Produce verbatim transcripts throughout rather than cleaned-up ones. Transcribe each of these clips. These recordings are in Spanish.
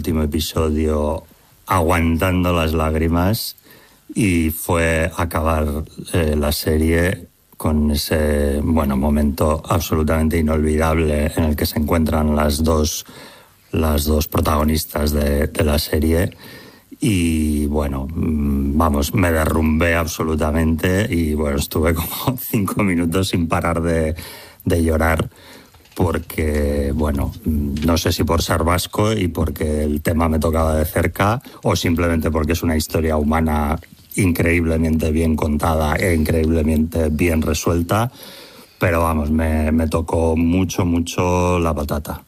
último episodio aguantando las lágrimas y fue acabar eh, la serie con ese, bueno, momento absolutamente inolvidable en el que se encuentran las dos, las dos protagonistas de, de la serie. Y bueno, vamos, me derrumbé absolutamente y bueno, estuve como cinco minutos sin parar de, de llorar porque, bueno, no sé si por ser vasco y porque el tema me tocaba de cerca o simplemente porque es una historia humana increíblemente bien contada e increíblemente bien resuelta, pero vamos, me, me tocó mucho, mucho la patata.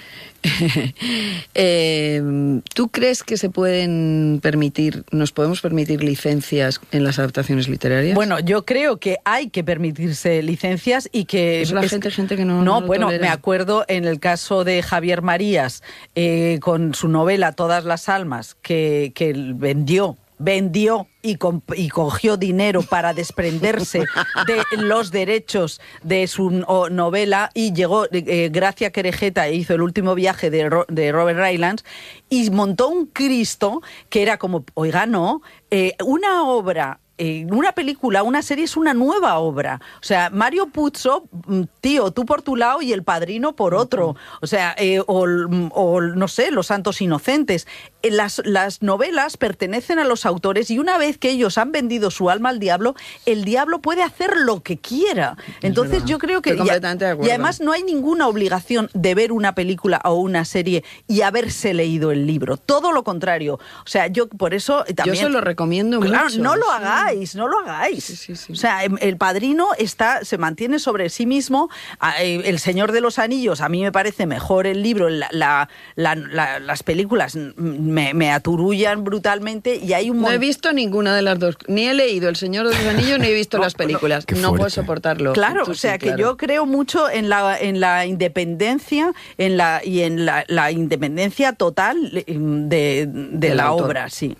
eh, ¿Tú crees que se pueden permitir, nos podemos permitir licencias en las adaptaciones literarias? Bueno, yo creo que hay que permitirse licencias y que... Es la es, gente, gente que no... No, no bueno, tolera. me acuerdo en el caso de Javier Marías, eh, con su novela Todas las almas, que, que vendió, vendió y, comp- y cogió dinero para desprenderse de los derechos de su no- novela y llegó eh, Gracia Querejeta e hizo El último viaje de, Ro- de Robert Rylance y montó un Cristo que era como, oiga, no, eh, una obra... Una película, una serie es una nueva obra. O sea, Mario Puzo, tío, tú por tu lado y El Padrino por otro. O sea, eh, o, o, no sé, Los Santos Inocentes. Las, las novelas pertenecen a los autores y una vez que ellos han vendido su alma al diablo, el diablo puede hacer lo que quiera. Entonces yo creo que... Estoy completamente de acuerdo. Y además no hay ninguna obligación de ver una película o una serie y haberse leído el libro. Todo lo contrario. O sea, yo por eso también... Yo se lo recomiendo claro, mucho. no lo sí. hagáis, no lo hagáis. Sí, sí, sí. O sea, El Padrino está, se mantiene sobre sí mismo. El Señor de los Anillos, a mí me parece mejor el libro. La, la, la, la, las películas me, me aturullan brutalmente y hay un No mon- he visto ninguna de las dos. Ni he leído El Señor de los Anillos ni he visto las películas. Qué No puedo fuerte. soportarlo. Claro, Tú o sea sí, que claro. yo creo mucho en la en la independencia en la y en la, la independencia total de, de Del la autor. obra, sí.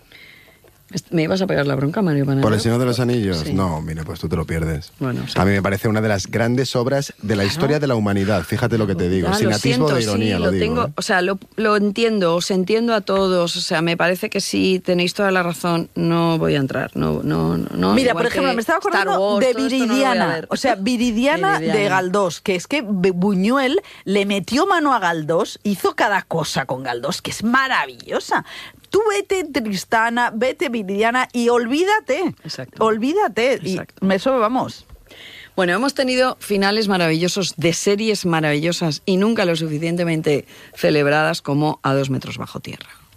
¿Me ibas a pegar la bronca, Mario Panadero? ¿Por El Señor de los Anillos? Sí. No, mire, pues tú te lo pierdes. Bueno, sí. A mí me parece una de las grandes obras de la historia de la humanidad. Fíjate lo que te digo, Ah, sin lo atisbo siento, de ironía sí, lo, lo digo. tengo, ¿eh? o sea, lo, lo entiendo, os entiendo a todos, o sea, me parece que sí, tenéis toda la razón, no voy a entrar, no, no, no. Mira, igual por ejemplo, que me estaba Star acordando Wars, de todo esto no lo voy a Viridiana, ver. o sea, Viridiana, Viridiana. de Galdós, que es que Buñuel le metió mano a Galdós, hizo cada cosa con Galdós, que es maravillosa. Tú vete Tristana, vete Viridiana y olvídate. Exacto. Olvídate. Exacto. Y eso vamos. Bueno, hemos tenido finales maravillosos de series maravillosas y nunca lo suficientemente celebradas como A dos metros bajo tierra.